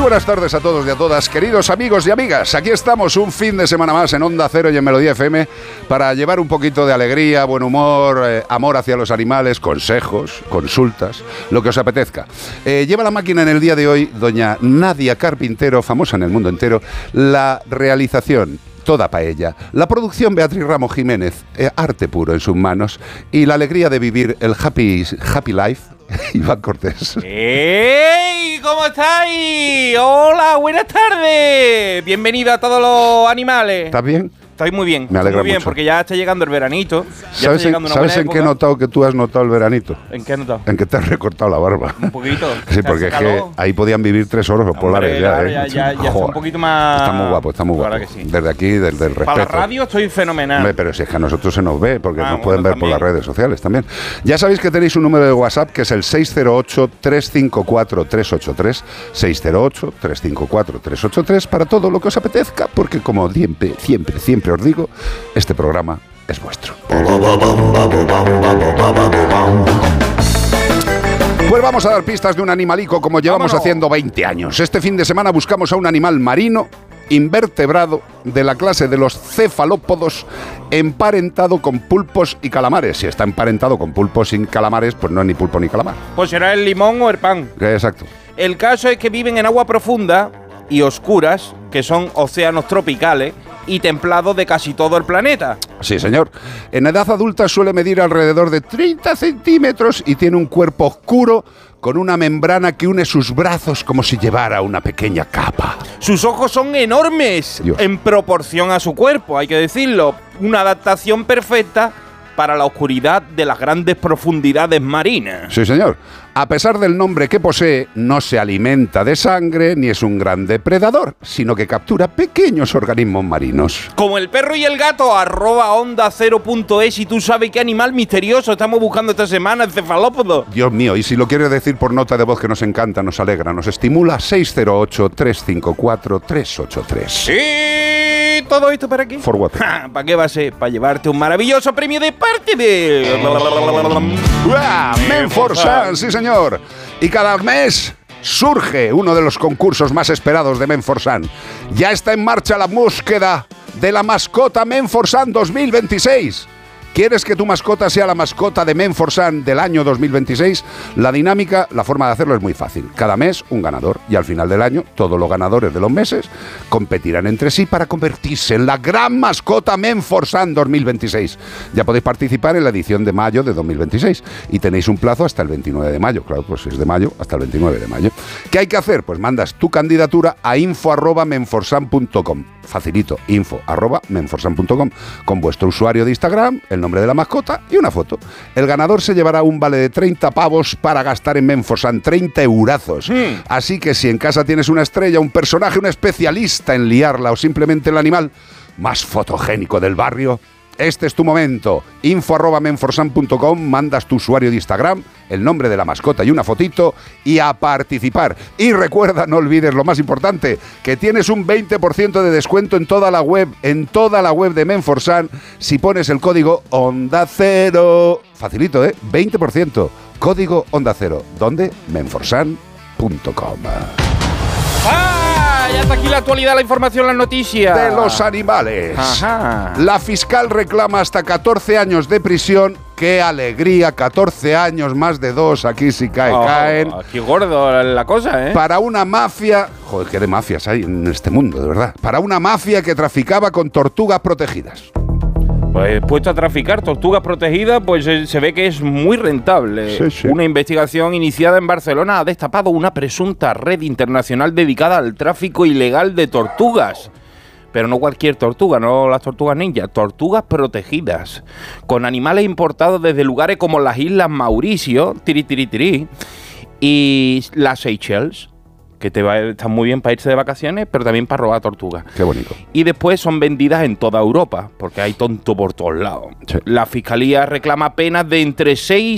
buenas tardes a todos y a todas, queridos amigos y amigas. Aquí estamos un fin de semana más en Onda Cero y en Melodía FM para llevar un poquito de alegría, buen humor, amor hacia los animales, consejos, consultas, lo que os apetezca. Lleva la máquina en el día de hoy doña Nadia Carpintero, famosa en el mundo entero, la realización toda paella, la producción Beatriz Ramos Jiménez, arte puro en sus manos y la alegría de vivir el happy life, Iván Cortés. ¡Ey! ¿Cómo estáis? Hola, buenas tardes. Bienvenido a todos los animales. ¿Estás bien? Estoy muy bien. Me alegra muy bien mucho. Porque ya está llegando el veranito. ¿Sabes en qué he notado que tú has notado el veranito? ¿En qué has notado? En que te has recortado la barba. Un poquito. Sí, porque es que ahí podían vivir 3 oros polares ya, claro, ya está un poquito más... Está muy guapo, está muy guapo. Claro que sí. Desde aquí, desde el respeto. Para la radio estoy fenomenal. Hombre, pero si es que a nosotros se nos ve, porque nos pueden bueno, ver por las redes sociales también. Ya sabéis que tenéis un número de WhatsApp que es el 608-354-383, 608-354-383, para todo lo que os apetezca, porque como siempre os digo, este programa es vuestro. Pues vamos a dar pistas de un animalico como llevamos haciendo 20 años. Este fin de semana buscamos a un animal marino invertebrado de la clase de los cefalópodos, emparentado con pulpos y calamares. Si está emparentado con pulpos y calamares, pues no es ni pulpo ni calamar. Pues será el limón o el pan. Exacto. El caso es que viven en agua profunda y oscuras, que son océanos tropicales y templados de casi todo el planeta. Sí, señor. En edad adulta suele medir alrededor de 30 centímetros y tiene un cuerpo oscuro con una membrana que une sus brazos como si llevara una pequeña capa. Sus ojos son enormes, Dios, en proporción a su cuerpo, hay que decirlo. Una adaptación perfecta para la oscuridad de las grandes profundidades marinas. Sí, señor. A pesar del nombre que posee, no se alimenta de sangre ni es un gran depredador, sino que captura pequeños organismos marinos. Como el perro y el gato, @onda0.es, y tú sabes qué animal misterioso estamos buscando esta semana, el cefalópodo. Dios mío, y si lo quieres decir por nota de voz que nos encanta, nos alegra, nos estimula, 608-354-383. Sí, todo esto para qué. For what? ¿Para qué va a ser? Para llevarte un maravilloso premio de parte de... Menforsan, sí señor. Y cada mes surge uno de los concursos más esperados de Menforsan. Ya está en marcha la búsqueda de la mascota Menforsan 2026. ¿Quieres que tu mascota sea la mascota de Menforsan del año 2026? La dinámica, la forma de hacerlo es muy fácil. Cada mes un ganador y al final del año todos los ganadores de los meses competirán entre sí para convertirse en la gran mascota Menforsan 2026. Ya podéis participar en la edición de mayo de 2026 y tenéis un plazo hasta el 29 de mayo. Claro, pues es de mayo hasta el 29 de mayo. ¿Qué hay que hacer? Pues mandas tu candidatura a info@menforsan.com. Facilito, info@menforsan.com, con vuestro usuario de Instagram, el nombre de la mascota y una foto. El ganador se llevará un vale de 30 pavos para gastar en Menforsan, 30 eurazos. Así que si en casa tienes una estrella, un personaje, un especialista en liarla o simplemente el animal más fotogénico del barrio, este es tu momento. info@menforsan.com, mandas tu usuario de Instagram, el nombre de la mascota y una fotito y a participar. Y recuerda, no olvides lo más importante, que tienes un 20% de descuento en toda la web de Menforsan si pones el código Onda Cero. Facilito, 20%. Código Onda Cero. ¿Dónde? Menforsan.com. Ya está aquí la actualidad, la información, las noticias. De los animales. Ajá. La fiscal reclama hasta 14 años de prisión. ¡Qué alegría! 14 años, más de 2. Aquí sí caen. Aquí gordo la cosa, ¿eh? Para una mafia... Joder, qué de mafias hay en este mundo, de verdad. Para una mafia que traficaba con tortugas protegidas. Pues puesto a traficar tortugas protegidas, pues se ve que es muy rentable. Sí, sí. Una investigación iniciada en Barcelona ha destapado una presunta red internacional dedicada al tráfico ilegal de tortugas. Pero no cualquier tortuga, no las tortugas ninja, tortugas protegidas, con animales importados desde lugares como las Islas Mauricio, y las Seychelles, que están muy bien para irse de vacaciones, pero también para robar tortugas. Qué bonito. Y después son vendidas en toda Europa, porque hay tonto por todos lados. Sí. La Fiscalía reclama penas de entre 6